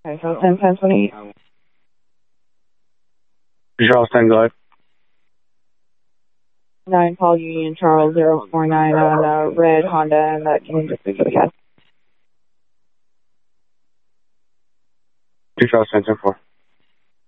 Okay, so 10-10-28. Charles 10, go ahead. 9 Paul Union Charles 049 on red Honda, and that can just be yes. Charles 10, 10-4.